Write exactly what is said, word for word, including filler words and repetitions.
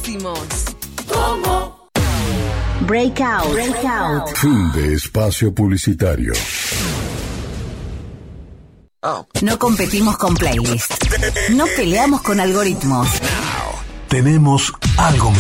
decimos. ¿Cómo? Breakout. Breakout. Fin de espacio publicitario. Oh. No competimos con playlists. No peleamos con algoritmos. Tenemos algo